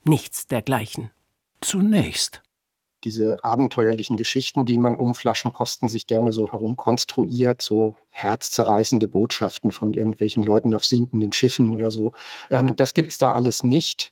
Nichts dergleichen. Zunächst. Diese abenteuerlichen Geschichten, die man um Flaschenposten sich gerne so herumkonstruiert, so herzzerreißende Botschaften von irgendwelchen Leuten auf sinkenden Schiffen oder so, das gibt's da alles nicht.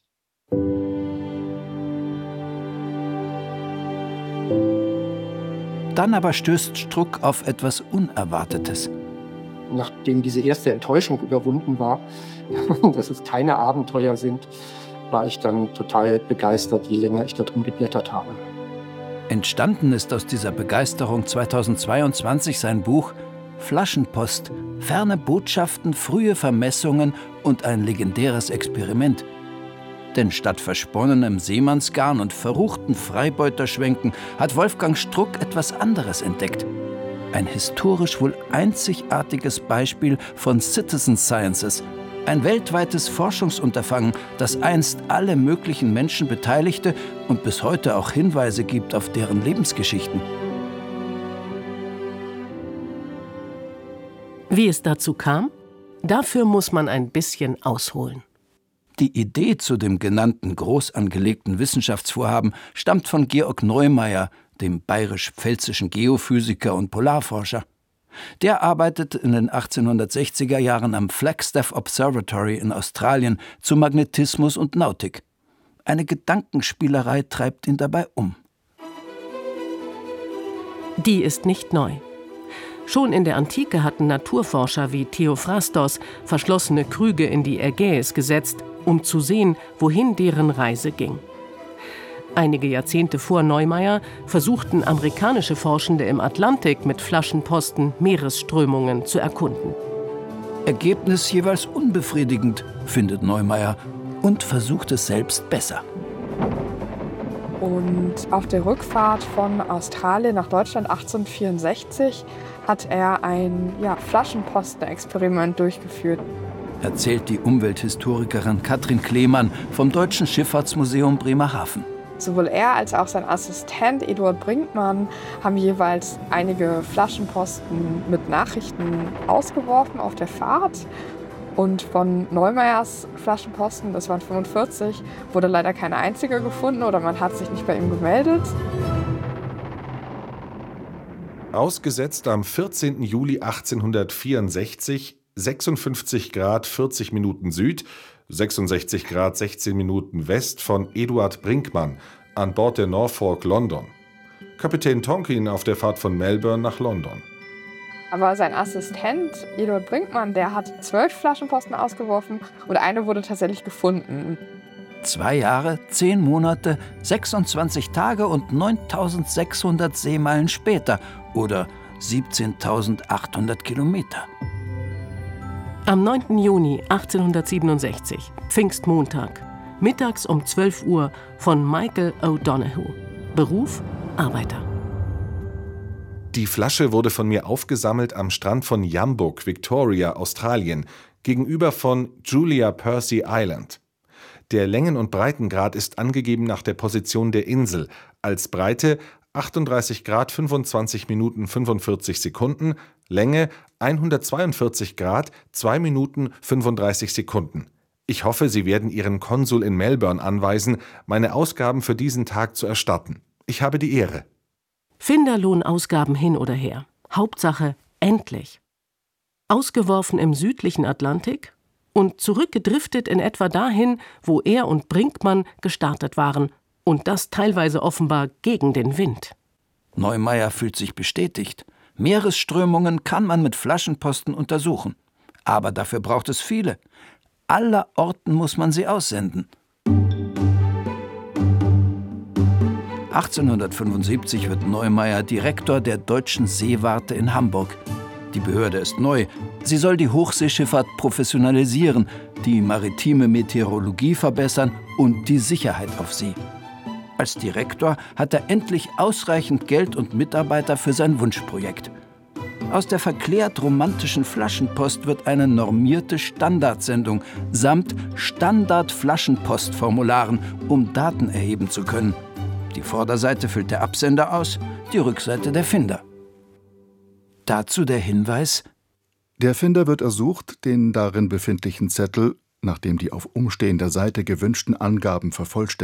Dann aber stößt Struck auf etwas Unerwartetes. Nachdem diese erste Enttäuschung überwunden war, dass es keine Abenteuer sind, war ich dann total begeistert, je länger ich da drin geblättert habe. Entstanden ist aus dieser Begeisterung 2022 sein Buch Flaschenpost, ferne Botschaften, frühe Vermessungen und ein legendäres Experiment. Denn statt versponnenem Seemannsgarn und verruchten Freibeuterschwänken hat Wolfgang Struck etwas anderes entdeckt. Ein historisch wohl einzigartiges Beispiel von Citizen Sciences, ein weltweites Forschungsunterfangen, das einst alle möglichen Menschen beteiligte und bis heute auch Hinweise gibt auf deren Lebensgeschichten. Wie es dazu kam? Dafür muss man ein bisschen ausholen. Die Idee zu dem genannten groß angelegten Wissenschaftsvorhaben stammt von Georg Neumayer, dem bayerisch-pfälzischen Geophysiker und Polarforscher. Der arbeitet in den 1860er Jahren am Flagstaff Observatory in Australien zu Magnetismus und Nautik. Eine Gedankenspielerei treibt ihn dabei um. Die ist nicht neu. Schon in der Antike hatten Naturforscher wie Theophrastos verschlossene Krüge in die Ägäis gesetzt, um zu sehen, wohin deren Reise ging. Einige Jahrzehnte vor Neumayer versuchten amerikanische Forschende im Atlantik mit Flaschenposten Meeresströmungen zu erkunden. Ergebnis jeweils unbefriedigend, findet Neumayer, und versucht es selbst besser. Und auf der Rückfahrt von Australien nach Deutschland 1864 hat er ein Flaschenposten-Experiment durchgeführt. Erzählt die Umwelthistorikerin Katrin Klemann vom Deutschen Schifffahrtsmuseum Bremerhaven. Sowohl er als auch sein Assistent Eduard Brinkmann haben jeweils einige Flaschenposten mit Nachrichten ausgeworfen auf der Fahrt. Und von Neumeyers Flaschenposten, das waren 45, wurde leider keine einzige gefunden oder man hat sich nicht bei ihm gemeldet. Ausgesetzt am 14. Juli 1864, 56 Grad 40 Minuten Süd, 66 Grad 16 Minuten West von Eduard Brinkmann an Bord der Norfolk London. Kapitän Tonkin auf der Fahrt von Melbourne nach London. Aber sein Assistent Eduard Brinkmann, der hat 12 Flaschenposten ausgeworfen und eine wurde tatsächlich gefunden. 2 Jahre, 10 Monate, 26 Tage und 9.600 Seemeilen später oder 17.800 Kilometer. Am 9. Juni 1867, Pfingstmontag, mittags um 12 Uhr von Michael O'Donoghue. Beruf: Arbeiter. Die Flasche wurde von mir aufgesammelt am Strand von Yambuk, Victoria, Australien, gegenüber von Julia Percy Island. Der Längen- und Breitengrad ist angegeben nach der Position der Insel, als Breite 38 Grad 25 Minuten 45 Sekunden, Länge 142 Grad 2 Minuten 35 Sekunden. Ich hoffe, Sie werden Ihren Konsul in Melbourne anweisen, meine Ausgaben für diesen Tag zu erstatten. Ich habe die Ehre. Finderlohnausgaben hin oder her. Hauptsache endlich. Ausgeworfen im südlichen Atlantik und zurückgedriftet in etwa dahin, wo er und Brinkmann gestartet waren. Und das teilweise offenbar gegen den Wind. Neumayer fühlt sich bestätigt. Meeresströmungen kann man mit Flaschenposten untersuchen. Aber dafür braucht es viele. Allerorten muss man sie aussenden. 1875 wird Neumayer Direktor der Deutschen Seewarte in Hamburg. Die Behörde ist neu. Sie soll die Hochseeschifffahrt professionalisieren, die maritime Meteorologie verbessern und die Sicherheit auf See. Als Direktor hat er endlich ausreichend Geld und Mitarbeiter für sein Wunschprojekt. Aus der verklärt romantischen Flaschenpost wird eine normierte Standardsendung samt Standard-Flaschenpostformularen, um Daten erheben zu können. Die Vorderseite füllt der Absender aus, die Rückseite der Finder. Dazu der Hinweis: Der Finder wird ersucht, den darin befindlichen Zettel, nachdem die auf umstehender Seite gewünschten Angaben vervollständigt